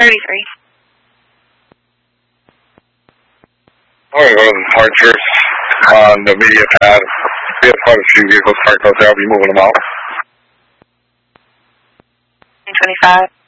33. I'm going to go to Hartshurst on the media pad. We have quite a few vehicles parked out there. I'll be moving them out. 25.